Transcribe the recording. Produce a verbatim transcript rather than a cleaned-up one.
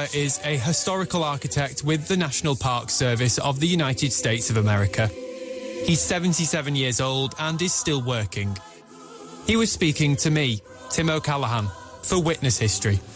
Walker is a historical architect with the National Park Service of the United States of America. He's seventy-seven years old and is still working. He was speaking to me, Tim O'Callaghan, for Witness History.